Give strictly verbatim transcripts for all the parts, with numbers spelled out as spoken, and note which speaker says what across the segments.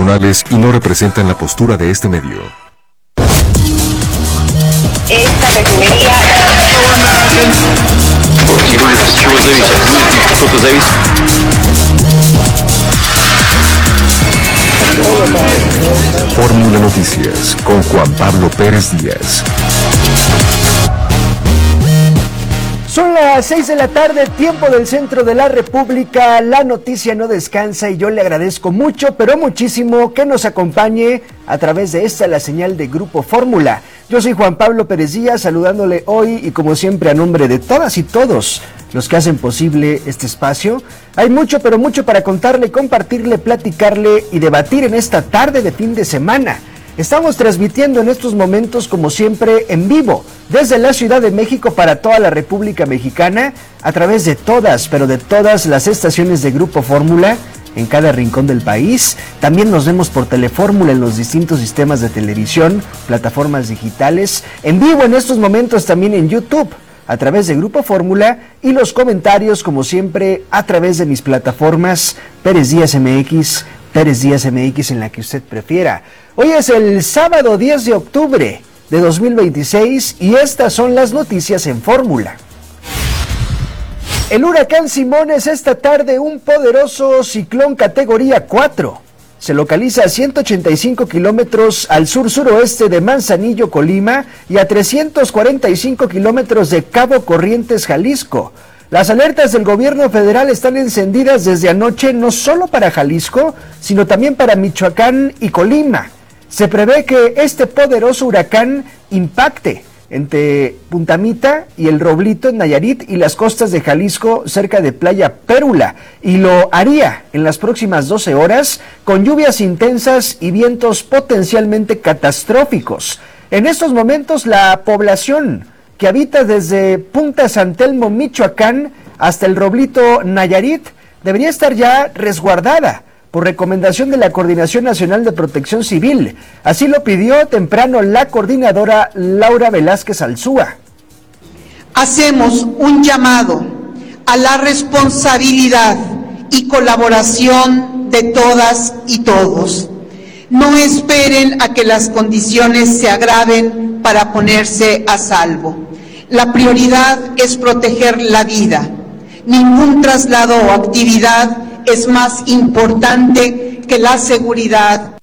Speaker 1: personales y no representan la postura de este medio.
Speaker 2: Esta refinería...
Speaker 1: Fórmula Noticias con Juan Pablo Pérez Díaz.
Speaker 3: Son las seis de la tarde, tiempo del centro de la República. La noticia no descansa y yo le agradezco mucho, pero muchísimo, que nos acompañe a través de esta, la señal de Grupo Fórmula. Yo soy Juan Pablo Pérez Díaz, saludándole hoy y como siempre a nombre de todas y todos los que hacen posible este espacio. Hay mucho, pero mucho para contarle, compartirle, platicarle y debatir en esta tarde de fin de semana. Estamos transmitiendo en estos momentos, como siempre, en vivo, desde la Ciudad de México para toda la República Mexicana, a través de todas, pero de todas las estaciones de Grupo Fórmula, en cada rincón del país. También nos vemos por Telefórmula en los distintos sistemas de televisión, plataformas digitales, en vivo en estos momentos también en YouTube, a través de Grupo Fórmula, y los comentarios, como siempre, a través de mis plataformas Pérez Díaz M X, Pérez Díaz M X, en la que usted prefiera. Hoy es el sábado diez de octubre de dos mil veintiséis y estas son las noticias en Fórmula. El huracán Simón es esta tarde un poderoso ciclón categoría cuatro. Se localiza a ciento ochenta y cinco kilómetros al sur-suroeste de Manzanillo, Colima, y a trescientos cuarenta y cinco kilómetros de Cabo Corrientes, Jalisco. Las alertas del gobierno federal están encendidas desde anoche, no solo para Jalisco, sino también para Michoacán y Colima. Se prevé que este poderoso huracán impacte entre Punta Mita y El Roblito en Nayarit y las costas de Jalisco cerca de Playa Pérula, y lo haría en las próximas doce horas con lluvias intensas y vientos potencialmente catastróficos. En estos momentos la población que habita desde Punta San Telmo, Michoacán, hasta El Roblito, Nayarit, debería estar ya resguardada por recomendación de la Coordinación Nacional de Protección Civil. Así lo pidió temprano la coordinadora Laura Velázquez Alzúa.
Speaker 4: Hacemos un llamado a la responsabilidad y colaboración de todas y todos. No esperen a que las condiciones se agraven para ponerse a salvo. La prioridad es proteger la vida. Ningún traslado o actividad es más importante que la seguridad.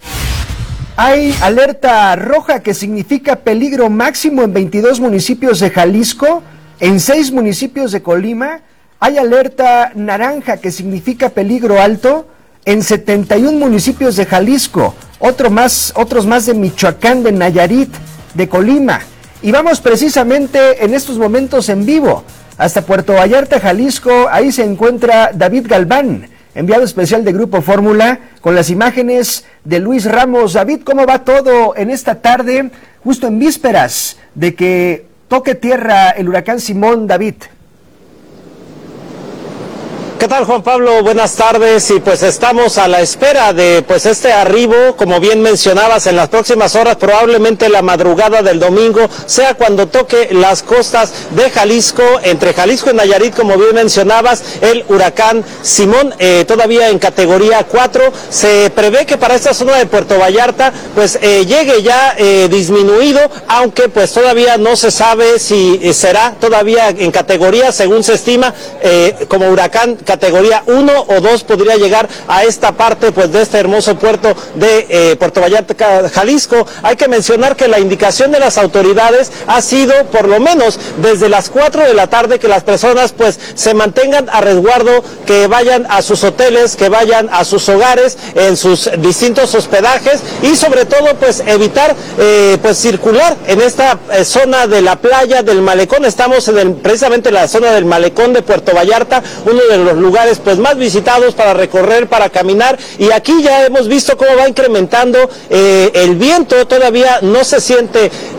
Speaker 3: Hay alerta roja, que significa peligro máximo en veintidós municipios de Jalisco, en seis municipios de Colima. Hay alerta naranja, que significa peligro alto en setenta y un municipios de Jalisco, otro más, otros más de Michoacán, de Nayarit, de Colima. Y vamos precisamente en estos momentos en vivo hasta Puerto Vallarta, Jalisco. Ahí se encuentra David Galván, enviado especial de Grupo Fórmula, con las imágenes de Luis Ramos. David, ¿cómo va todo en esta tarde, justo en vísperas de que toque tierra el huracán Simón, David?
Speaker 5: ¿Qué tal, Juan Pablo? Buenas tardes, y pues estamos a la espera de pues este arribo, como bien mencionabas, en las próximas horas, probablemente la madrugada del domingo, sea cuando toque las costas de Jalisco, entre Jalisco y Nayarit, como bien mencionabas, el huracán Simón, eh, todavía en categoría cuatro. Se prevé que para esta zona de Puerto Vallarta, pues eh, llegue ya eh, disminuido, aunque pues todavía no se sabe si eh, será todavía en categoría, según se estima, eh, como huracán categoría uno o dos, podría llegar a esta parte pues de este hermoso puerto de eh, Puerto Vallarta, Jalisco. Hay que mencionar que la indicación de las autoridades ha sido, por lo menos desde las cuatro de la tarde, que las personas pues se mantengan a resguardo, que vayan a sus hoteles, que vayan a sus hogares, en sus distintos hospedajes, y sobre todo pues evitar eh, pues circular en esta eh, zona de la playa del Malecón. Estamos en el, precisamente en la zona del Malecón de Puerto Vallarta, uno de los lugares pues más visitados para recorrer, para caminar, y aquí ya hemos visto cómo va incrementando eh, el viento. Todavía no se siente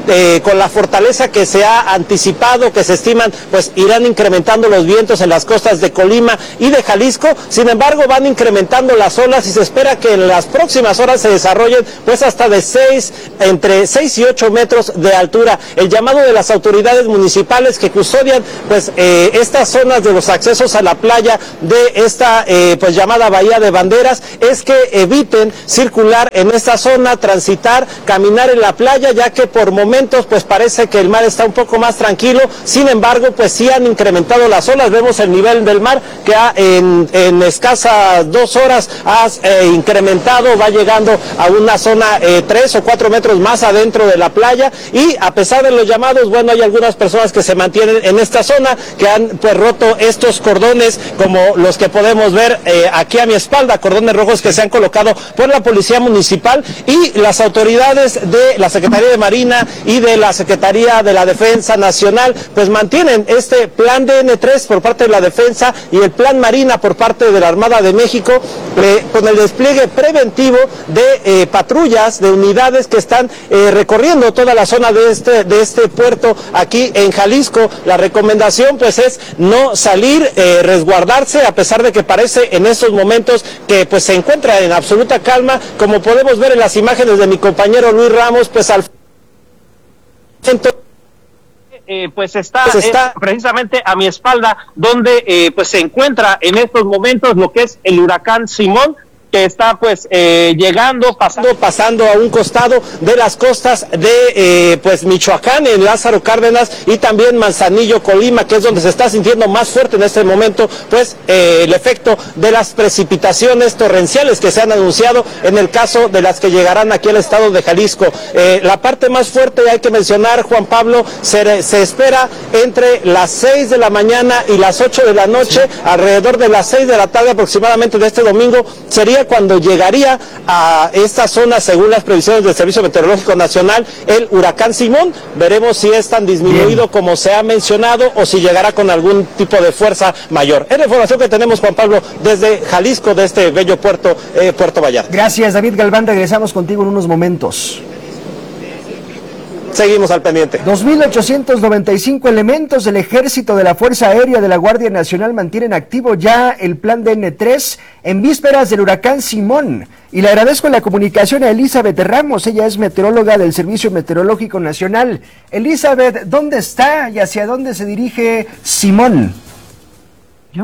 Speaker 5: eh, con la fortaleza que se ha anticipado, que se estiman, pues irán incrementando los vientos en las costas de Colima y de Jalisco. Sin embargo, van incrementando las olas y se espera que en las próximas horas se desarrollen pues hasta de seis, entre seis y ocho metros de altura. El llamado de las autoridades municipales que custodian pues eh, estas zonas de los accesos a la playa de esta eh, pues llamada Bahía de Banderas es que eviten circular en esta zona, transitar, caminar en la playa, ya que por momentos pues parece que el mar está un poco más tranquilo. Sin embargo, pues sí han incrementado las olas. Vemos el nivel del mar que ha, en, en escasas dos horas ha eh, incrementado, va llegando a una zona eh, tres o cuatro metros más adentro de la playa, y a pesar de los llamados, bueno, hay algunas personas que se mantienen en esta zona, que han pues roto estos cordones como los que podemos ver eh, aquí a mi espalda, cordones rojos que se han colocado por la Policía Municipal y las autoridades de la Secretaría de Marina y de la Secretaría de la Defensa Nacional, pues mantienen este plan D N tres por parte de la Defensa y el plan Marina por parte de la Armada de México, eh, con el despliegue preventivo de eh, patrullas, de unidades que están eh, recorriendo toda la zona de este, de este puerto aquí en Jalisco. La recomendación pues es no salir, eh, resguardarse, a pesar de que parece en estos momentos que pues se encuentra en absoluta calma, como podemos ver en las imágenes de mi compañero Luis Ramos, pues al Eh, pues está, pues está eh, precisamente a mi espalda, donde eh, pues se encuentra en estos momentos lo que es el huracán Simón, que está pues eh, llegando, pasando, pasando a un costado de las costas de eh, pues Michoacán, en Lázaro Cárdenas, y también Manzanillo, Colima, que es donde se está sintiendo más fuerte en este momento pues eh, el efecto de las precipitaciones torrenciales que se han anunciado en el caso de las que llegarán aquí al estado de Jalisco. Eh, la parte más fuerte, hay que mencionar, Juan Pablo, se, se espera entre las seis de la mañana y las ocho de la noche, sí. Alrededor de las seis de la tarde aproximadamente de este domingo, sería cuando llegaría a esta zona, según las previsiones del Servicio Meteorológico Nacional, el huracán Simón. Veremos si es tan disminuido Bien. como se ha mencionado o si llegará con algún tipo de fuerza mayor. Es la información que tenemos, Juan Pablo, desde Jalisco, de este bello puerto, eh, Puerto Vallarta.
Speaker 3: Gracias, David Galván. Regresamos contigo en unos momentos.
Speaker 5: Seguimos al pendiente.
Speaker 3: dos mil ochocientos noventa y cinco elementos del Ejército, de la Fuerza Aérea, de la Guardia Nacional mantienen activo ya el plan D N tres en vísperas del huracán Simón. Y le agradezco la comunicación a Elizabeth Ramos, ella es meteoróloga del Servicio Meteorológico Nacional. Elizabeth, ¿dónde está y hacia dónde se dirige Simón?
Speaker 6: ¿Yo?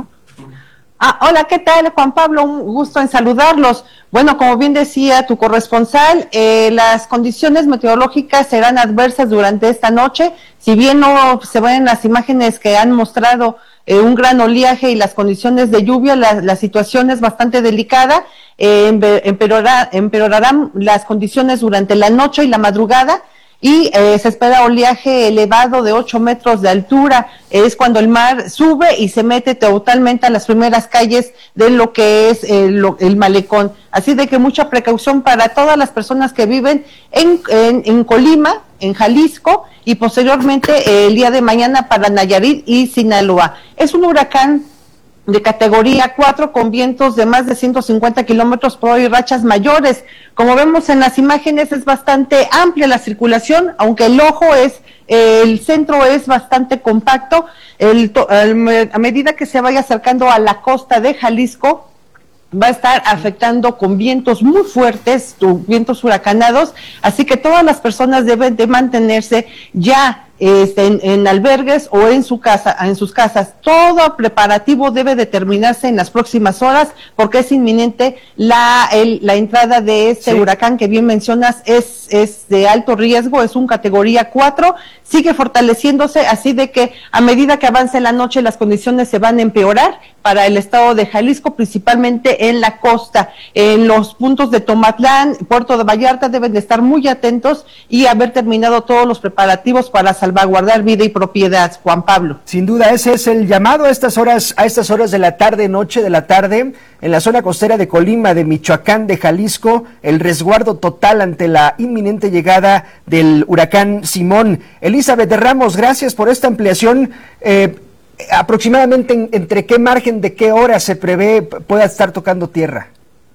Speaker 6: Ah, hola, ¿qué tal, Juan Pablo? Un gusto en saludarlos. Bueno, como bien decía tu corresponsal, eh, las condiciones meteorológicas serán adversas durante esta noche. Si bien no se ven las imágenes que han mostrado eh, un gran oleaje y las condiciones de lluvia, la, la situación es bastante delicada. Eh, empeorará, empeorarán las condiciones durante la noche y la madrugada. Y eh, se espera oleaje elevado de ocho metros de altura. Es cuando el mar sube y se mete totalmente a las primeras calles de lo que es el, el malecón. Así de que mucha precaución para todas las personas que viven en, en, en Colima, en Jalisco, y posteriormente eh, el día de mañana para Nayarit y Sinaloa. Es un huracán de categoría cuatro con vientos de más de ciento cincuenta kilómetros por hora y rachas mayores. Como vemos en las imágenes, es bastante amplia la circulación, aunque el ojo es, eh, el centro es bastante compacto. El, el, a medida que se vaya acercando a la costa de Jalisco, va a estar afectando con vientos muy fuertes, vientos huracanados, así que todas las personas deben de mantenerse ya Este, en, en albergues o en su casa, en sus casas. Todo preparativo debe determinarse en las próximas horas, porque es inminente la, el, la entrada de este sí. huracán que bien mencionas, es, es de alto riesgo, es un categoría cuatro, sigue fortaleciéndose, así de que a medida que avance la noche las condiciones se van a empeorar para el estado de Jalisco, principalmente en la costa. En los puntos de Tomatlán, Puerto de Vallarta deben de estar muy atentos y haber terminado todos los preparativos para salvaguardar vida y propiedad, Juan Pablo.
Speaker 3: Sin duda, ese es el llamado a estas horas, a estas horas de la tarde, noche de la tarde, en la zona costera de Colima, de Michoacán, de Jalisco, el resguardo total ante la inminente llegada del huracán Simón. Elizabeth Ramos, gracias por esta ampliación. Eh, aproximadamente en, entre qué margen de qué hora se prevé pueda estar tocando tierra.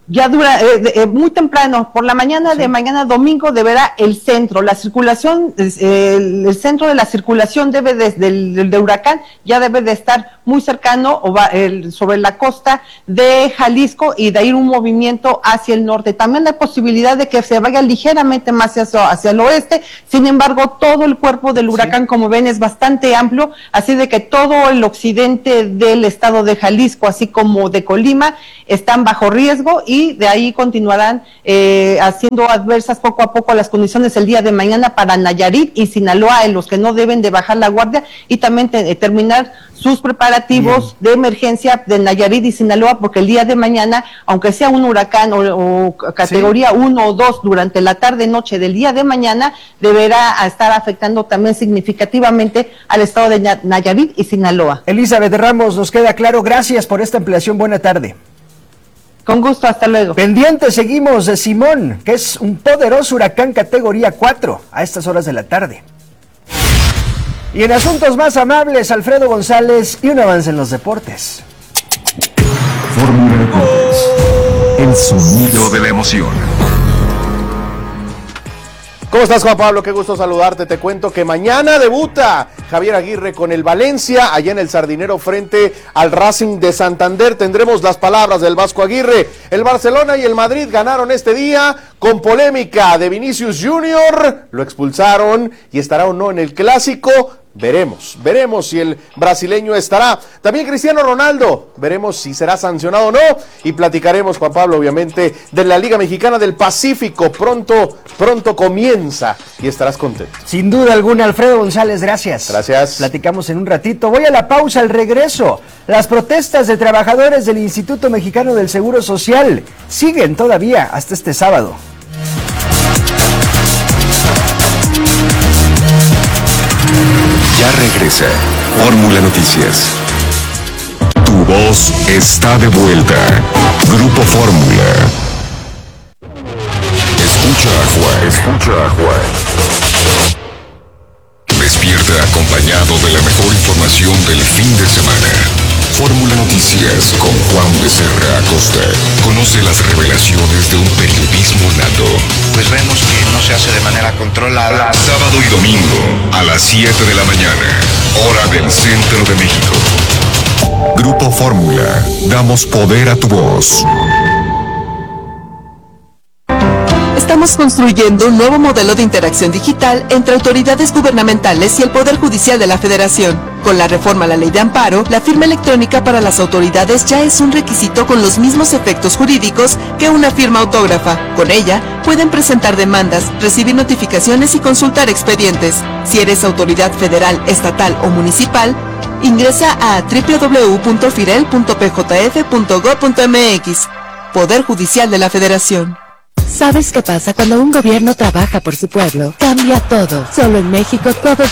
Speaker 6: ya dura, eh, de, eh, muy temprano, por la mañana sí. de mañana domingo deberá el centro, la circulación, eh, el, el centro de la circulación debe de, del de huracán ya debe de estar muy cercano o va, el, sobre la costa de Jalisco y de ahí un movimiento hacia el norte. También hay posibilidad de que se vaya ligeramente más hacia, hacia el oeste, sin embargo todo el cuerpo del huracán sí. como ven es bastante amplio, así de que todo el occidente del estado de Jalisco, así como de Colima, están bajo riesgo y de ahí continuarán eh, haciendo adversas poco a poco las condiciones el día de mañana para Nayarit y Sinaloa, en los que no deben de bajar la guardia y también te, terminar sus preparativos Bien. de emergencia de Nayarit y Sinaloa, porque el día de mañana, aunque sea un huracán o, o categoría sí. uno o dos durante la tarde-noche del día de mañana, deberá estar afectando también significativamente al estado de Nayarit y Sinaloa.
Speaker 3: Elizabeth Ramos, nos queda claro, gracias por esta ampliación, buena tarde.
Speaker 6: Con gusto, hasta luego.
Speaker 3: Pendiente seguimos de Simón, que es un poderoso huracán categoría cuatro a estas horas de la tarde. Y en asuntos más amables, Alfredo González y un avance en los deportes.
Speaker 1: Fórmula Deportes, el sonido de la emoción.
Speaker 7: ¿Cómo estás, Juan Pablo? Qué gusto saludarte. Te cuento que mañana debuta Javier Aguirre con el Valencia, allá en el Sardinero frente al Racing de Santander. Tendremos las palabras del Vasco Aguirre. El Barcelona y el Madrid ganaron este día con polémica de Vinicius Junior. Lo expulsaron y estará o no en el Clásico. Veremos, veremos si el brasileño estará. También Cristiano Ronaldo, veremos si será sancionado o no. Y platicaremos, Juan Pablo, obviamente, de la Liga Mexicana del Pacífico. Pronto, pronto comienza y estarás contento.
Speaker 3: Sin duda alguna, Alfredo González, gracias.
Speaker 7: Gracias.
Speaker 3: Platicamos en un ratito. Voy a la pausa, al regreso. Las protestas de trabajadores del Instituto Mexicano del Seguro Social siguen todavía hasta este sábado.
Speaker 1: Ya regresa Fórmula Noticias. Tu voz está de vuelta. Grupo Fórmula. Escucha a Juan. Escucha a Juan. Despierta acompañado de la mejor información del fin de semana. Fórmula Noticias con Juan Becerra Acosta. Conoce las revelaciones de un periodismo nato.
Speaker 8: Pues vemos que no se hace de manera controlada.
Speaker 1: Sábado y domingo a las siete de la mañana, hora del centro de México. Grupo Fórmula, damos poder a tu voz.
Speaker 9: Estamos construyendo un nuevo modelo de interacción digital entre autoridades gubernamentales y el Poder Judicial de la Federación. Con la reforma a la Ley de Amparo, la firma electrónica para las autoridades ya es un requisito con los mismos efectos jurídicos que una firma autógrafa. Con ella, pueden presentar demandas, recibir notificaciones y consultar expedientes. Si eres autoridad federal, estatal o municipal, ingresa a doble u doble u doble u punto firel punto p j f punto gob punto m x. Poder Judicial de la Federación.
Speaker 10: ¿Sabes qué pasa cuando un gobierno trabaja por su pueblo? Cambia todo. Solo en México todo